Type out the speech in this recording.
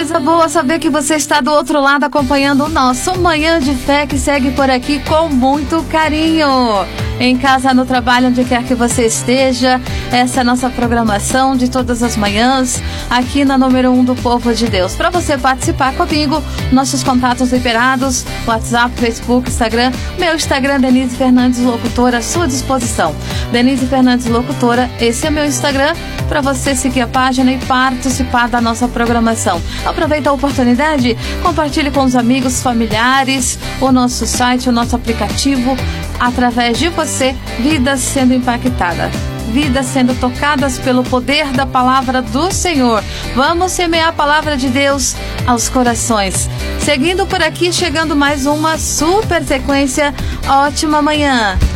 coisa boa saber que você está do outro lado acompanhando o nosso Manhã de Fé, que segue por aqui com muito carinho. Em casa, no trabalho, onde quer que você esteja, essa é a nossa programação de todas as manhãs, aqui na número 1 do Povo de Deus. Para você participar comigo, nossos contatos liberados, WhatsApp, Facebook, Instagram. Meu Instagram, Denise Fernandes Locutora, à sua disposição. Denise Fernandes Locutora, esse é meu Instagram, para você seguir a página e participar da nossa programação. Aproveita a oportunidade, compartilhe com os amigos, familiares, o nosso site, o nosso aplicativo. Através de você, vidas sendo impactadas, vidas sendo tocadas pelo poder da palavra do Senhor. Vamos semear a palavra de Deus aos corações. Seguindo por aqui, chegando mais uma super sequência. Ótima manhã!